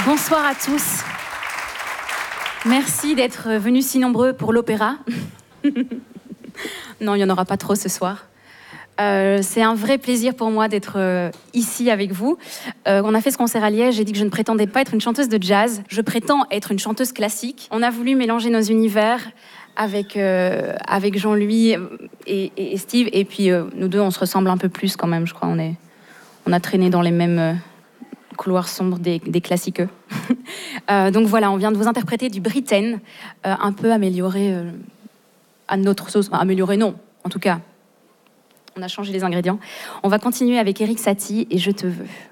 Bonsoir à tous. Merci d'être venus si nombreux pour l'opéra. Non, il n'y en aura pas trop ce soir. C'est un vrai plaisir pour moi d'être ici avec vous. On a fait ce concert à Liège, j'ai dit que je ne prétendais pas être une chanteuse de jazz, je prétends être une chanteuse classique. On a voulu mélanger nos univers avec Jean-Louis et Steve, et puis nous deux on se ressemble un peu plus quand même, je crois. On a traîné dans les mêmes couloirs sombres des classiqueux. Donc voilà, on vient de vous interpréter du Britten, un peu amélioré à notre sauce. Enfin, amélioré non, en tout cas. On a changé les ingrédients. On va continuer avec Erik Satie et Je te veux.